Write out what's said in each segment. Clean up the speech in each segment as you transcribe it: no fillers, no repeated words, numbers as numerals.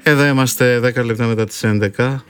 Εδώ είμαστε 10 λεπτά μετά τις 11.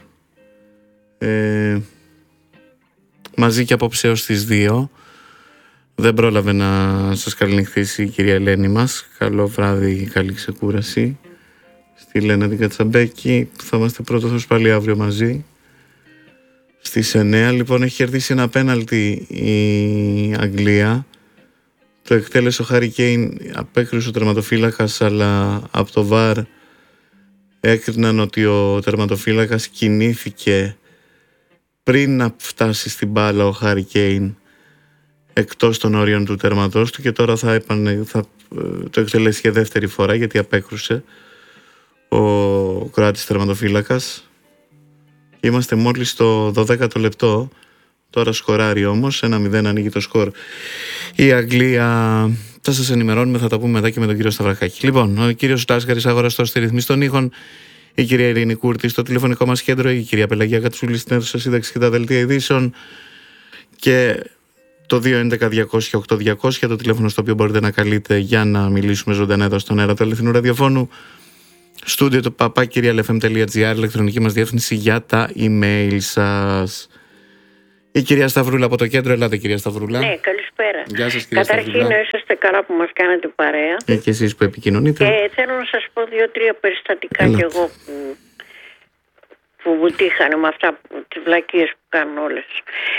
Μαζί και απόψε έως τις 2. Δεν πρόλαβε να σας καληνυχθήσει η κυρία Ελένη μας. Καλό βράδυ, καλή ξεκούραση. Στη Λένα την Κατσαμπέκη. Θα είμαστε πρώτος πάλι αύριο μαζί. Στις 9 λοιπόν έχει κερδίσει ένα πέναλτι η Αγγλία. Το εκτέλεσε ο Χάρι Κέιν, απέκρουσε ο τερματοφύλακας, αλλά από το VAR έκριναν ότι ο τερματοφύλακας κινήθηκε πριν να φτάσει στην μπάλα ο Χάρι Κέιν εκτός των όριων του τερματός του, και τώρα θα το εκτελέσει για δεύτερη φορά, γιατί απέκρουσε ο Κροάτης τερματοφύλακας. Είμαστε μόλις στο 12ο λεπτό. Τώρα σκοράρει όμως, 1-0 ανοίγει το σκορ η Αγγλία. Θα σας ενημερώνουμε, θα τα πούμε μετά και με τον κύριο Σταυρακάκη. Λοιπόν, ο κύριος Τάσγαρης, αγοραστός στη ρυθμίση των ήχων, η κυρία Ειρήνη Κούρτη στο τηλεφωνικό μας κέντρο, η κυρία Πελαγία Κατσούλη στην αίθουσα σύνταξη και τα δελτία ειδήσεων, και το 211-200-8200 το τηλέφωνο στο οποίο μπορείτε να καλείτε για να μιλήσουμε ζωντανά εδώ στον αέρα του Αληθινού Ραδιοφώνου. Στούντιο το papakirialfm.gr, ηλεκτρονική μας διεύθυνση για τα email σας. Η κυρία Σταυρούλα από το κέντρο. Ελάτε, κυρία Σταυρούλα. Ναι, καλησπέρα. Γεια σας, κυρία Σταυρούλα. Καταρχήν, είσαστε καλά που μας κάνετε παρέα. Και εσείς που επικοινωνείτε. Και θέλω να σας πω 2-3 περιστατικά κι εγώ που μου τύχανε με αυτά, τις βλακίες που κάνουν όλες.